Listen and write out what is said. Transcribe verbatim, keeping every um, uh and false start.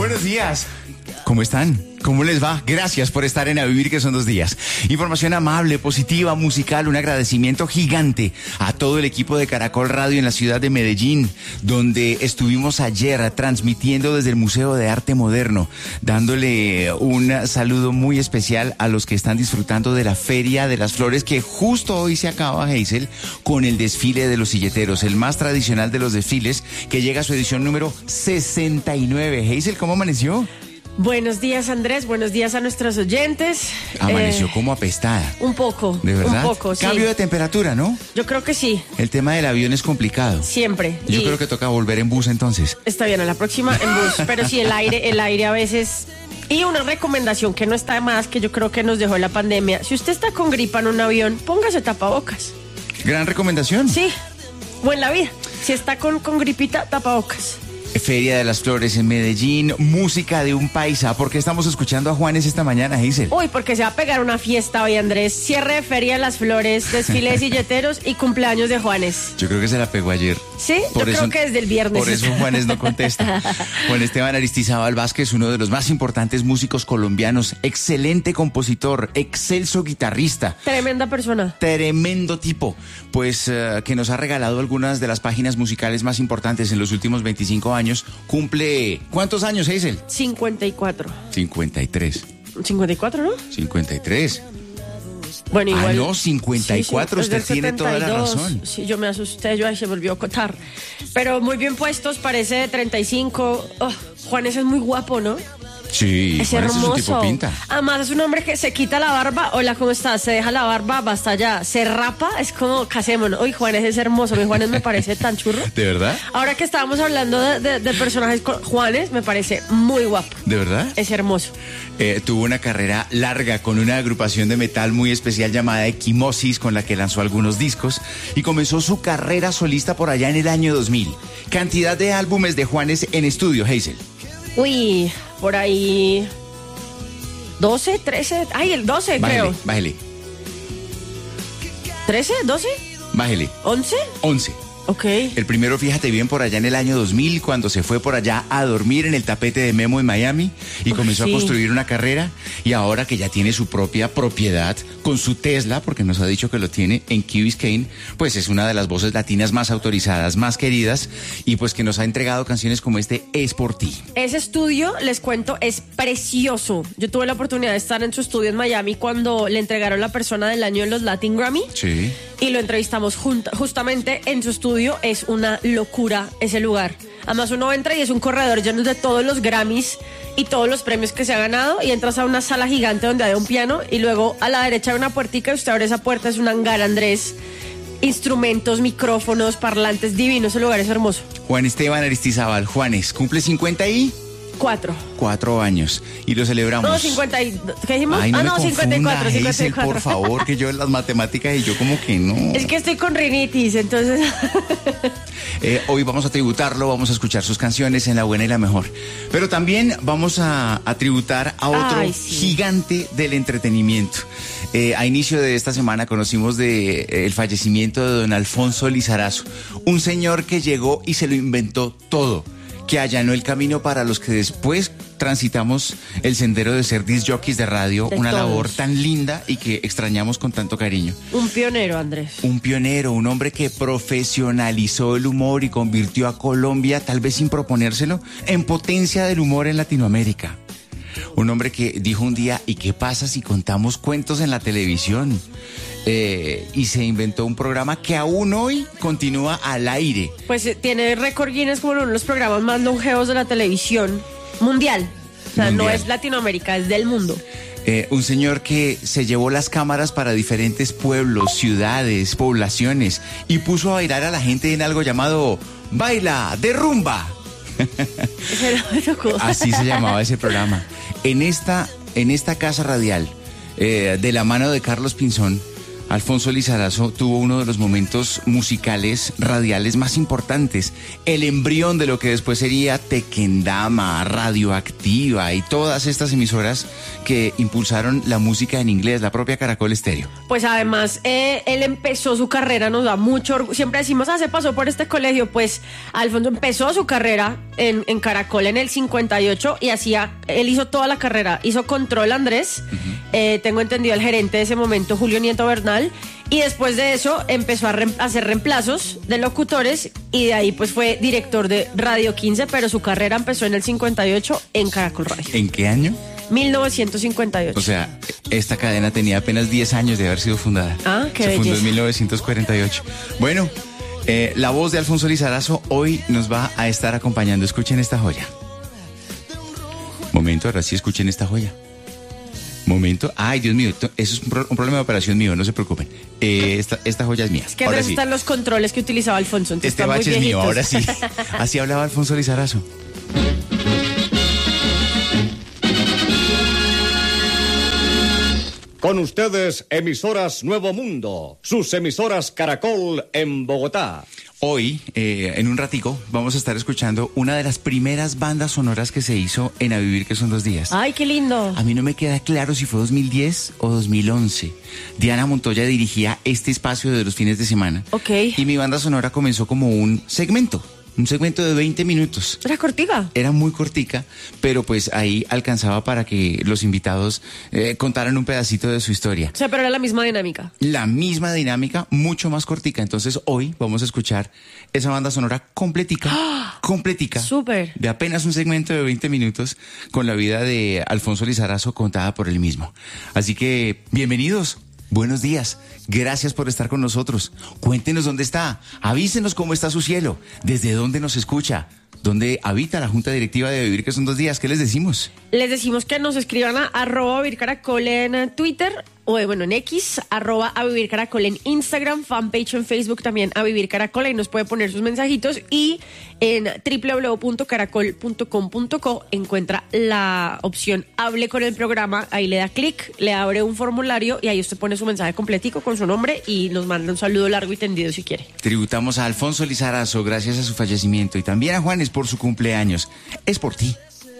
Buenos días. ¿Cómo están? ¿Cómo les va? Gracias por estar en A Vivir, que son dos días. Información amable, positiva, musical, un agradecimiento gigante a todo el equipo de Caracol Radio en la ciudad de Medellín, donde estuvimos ayer transmitiendo desde el Museo de Arte Moderno, dándole un saludo muy especial a los que están disfrutando de la Feria de las Flores, que justo hoy se acaba, Hazel, con el desfile de los silleteros, el más tradicional de los desfiles, que llega a su edición número sesenta y nueve. Hazel, ¿cómo amaneció? Buenos días, Andrés. Buenos días a nuestros oyentes. Amaneció eh, como apestada. Un poco. ¿De verdad? Un poco, sí. Cambio de temperatura, ¿no? Yo creo que sí. El tema del avión es complicado. Siempre. Yo y creo que toca volver en bus entonces. Está bien, a la próxima en bus. Pero sí, el aire, el aire a veces... Y una recomendación que no está de más, que yo creo que nos dejó la pandemia. Si usted está con gripa en un avión, póngase tapabocas. Gran recomendación. Sí. O en la vida. Si está con, con gripita, tapabocas. Feria de las Flores en Medellín, música de un paisa. ¿Por qué estamos escuchando a Juanes esta mañana, Hazel? Uy, porque se va a pegar una fiesta hoy, Andrés. Cierre de Feria de las Flores, desfile de silleteros y cumpleaños de Juanes. Yo creo que se la pegó ayer. Sí, por yo eso, creo que desde el viernes. Por eso Juanes no contesta. Juan Esteban Aristizábal Vázquez, uno de los más importantes músicos colombianos, excelente compositor, excelso guitarrista. Tremenda persona. Tremendo tipo. Pues uh, que nos ha regalado algunas de las páginas musicales más importantes en los últimos veinticinco años. Cumple... ¿Cuántos años, Hazel? cincuenta y cuatro. cincuenta y tres. cincuenta y cuatro, ¿no? cincuenta y tres. Bueno, igual. Ah, no, cincuenta y cuatro, sí, sí, usted tiene toda la razón. Sí, yo me asusté, yo ahí se volvió a acotar. Pero muy bien puestos, parece de treinta y cinco. Oh, Juanes es muy guapo, ¿no? Sí, es Juanes hermoso. Es un tipo pinta. Además es un hombre que se quita la barba. Hola, ¿cómo estás? Se deja la barba, basta ya. Se rapa, es como casémonos. Uy, Juanes es hermoso. Mi Juanes me parece tan churro. ¿De verdad? Ahora que estábamos hablando de, de, de personajes, Juanes me parece muy guapo. ¿De verdad? Es hermoso. Eh, tuvo una carrera larga con una agrupación de metal muy especial llamada Equimosis, con la que lanzó algunos discos, y comenzó su carrera solista por allá en el año dos mil. Cantidad de álbumes de Juanes en estudio, Hazel. Uy, por ahí... doce, trece, ay, el doce, bájele, creo. Bájele. ¿trece, doce? Bájele. ¿once? once. Ok. El primero, fíjate bien, por allá en el año dos mil, cuando se fue por allá a dormir en el tapete de Memo en Miami y Uf, comenzó sí. a construir una carrera, y ahora que ya tiene su propia propiedad con su Tesla, porque nos ha dicho que lo tiene en Key Biscayne, pues es una de las voces latinas más autorizadas, más queridas, y pues que nos ha entregado canciones como este Es por ti. Ese estudio, les cuento, es precioso. Yo tuve la oportunidad de estar en su estudio en Miami cuando le entregaron la persona del año en los Latin Grammy. Sí. Y lo entrevistamos junta, justamente en su estudio. Es una locura ese lugar. Además uno entra y es un corredor lleno de todos los Grammys y todos los premios que se ha ganado, y entras a una sala gigante donde hay un piano, y luego a la derecha hay una puertica y usted abre esa puerta, es un hangar, Andrés. Instrumentos, micrófonos, parlantes, divinos. Ese lugar es hermoso. Juan Esteban Aristizábal, Juanes, cumple cincuenta y... Cuatro. Cuatro años. Y lo celebramos. No, cincuenta y... ¿Qué dijimos? Ay, no ah, me no, confunda, cincuenta y cuatro, Hazel, cincuenta y cuatro. por favor, que yo en las matemáticas y yo como que no. Es que estoy con rinitis, entonces... eh, hoy vamos a tributarlo, vamos a escuchar sus canciones en la buena y la mejor. Pero también vamos a, a tributar a otro Ay, sí. gigante del entretenimiento. Eh, a inicio de esta semana conocimos de, eh, el fallecimiento de don Alfonso Lizarazo, un señor que llegó y se lo inventó todo, que allanó el camino para los que después transitamos el sendero de ser disc jockeys de radio, De una todos. labor tan linda y que extrañamos con tanto cariño. Un pionero, Andrés. Un pionero, un hombre que profesionalizó el humor y convirtió a Colombia, tal vez sin proponérselo, en potencia del humor en Latinoamérica. Un hombre que dijo un día, ¿y qué pasa si contamos cuentos en la televisión? Eh, y se inventó un programa que aún hoy continúa al aire. Pues eh, tiene récord Guinness como uno de los programas más longevos de la televisión mundial. O sea, Mundial. no es Latinoamérica, es del mundo. Eh, un señor que se llevó las cámaras para diferentes pueblos, ciudades, poblaciones, y puso a bailar a la gente en algo llamado Baila de Rumba. Así se llamaba ese programa. En esta, en esta casa radial, eh, de la mano de Carlos Pinzón, Alfonso Lizarazo tuvo uno de los momentos musicales radiales más importantes, el embrión de lo que después sería Tequendama, Radioactiva y todas estas emisoras que impulsaron la música en inglés, la propia Caracol Estéreo. Pues además, eh, él empezó su carrera, nos da mucho orgullo. Siempre decimos, ah, se pasó por este colegio. Pues Alfonso empezó su carrera en, en Caracol en el cincuenta y ocho y hacía, él hizo toda la carrera, hizo Control Andrés, uh-huh. eh, tengo entendido el gerente de ese momento, Julio Nieto Bernal, y después de eso empezó a, re- a hacer reemplazos de locutores y de ahí pues fue director de Radio quince, pero su carrera empezó en el cincuenta y ocho en Caracol Radio. ¿En qué año? mil novecientos cincuenta y ocho. O sea, esta cadena tenía apenas diez años de haber sido fundada. Ah, qué Se belleza. fundó en mil novecientos cuarenta y ocho. Bueno, eh, la voz de Alfonso Lizarazo hoy nos va a estar acompañando. Escuchen esta joya. Momento, ahora sí escuchen esta joya. Momento. Ay, Dios mío, eso es un, pro- un problema de operación mío, no se preocupen. Eh, esta, esta joya es mía. Es que ahora ahora sí. están los controles que utilizaba Alfonso. Entonces Este están muy bache es mío, viejitos. ahora sí. Así hablaba Alfonso Lizarazo. Con ustedes, emisoras Nuevo Mundo, sus emisoras Caracol en Bogotá. Hoy, eh, en un ratico, vamos a estar escuchando una de las primeras bandas sonoras que se hizo en A Vivir que son dos días. Ay, qué lindo. A mí no me queda claro si fue dos mil diez o dos mil once. Diana Montoya dirigía este espacio de los fines de semana. Ok. Y mi banda sonora comenzó como un segmento. Un segmento de veinte minutos. ¿Era cortica? Era muy cortica, pero pues ahí alcanzaba para que los invitados eh, contaran un pedacito de su historia. O sea, pero era la misma dinámica. La misma dinámica, mucho más cortica. Entonces hoy vamos a escuchar esa banda sonora completica, ¡Ah! completica. Súper. De apenas un segmento de veinte minutos con la vida de Alfonso Lizarazo contada por él mismo. Así que, bienvenidos. Buenos días, gracias por estar con nosotros. Cuéntenos dónde está, avísenos cómo está su cielo, desde dónde nos escucha, dónde habita la Junta Directiva de Vivir que son dos días. ¿Qué les decimos? Les decimos que nos escriban a arroba Vivir Caracol en Twitter, o bueno, en X, arroba a Vivir Caracol en Instagram, fanpage en Facebook también a Vivir Caracol, ahí nos puede poner sus mensajitos y en doble u doble u doble u punto caracol punto com punto co encuentra la opción Hable con el programa, ahí le da clic, le abre un formulario y ahí usted pone su mensaje completico con su nombre y nos manda un saludo largo y tendido si quiere. Tributamos a Alfonso Lizarazo gracias a su fallecimiento y también a Juanes por su cumpleaños. Es por ti.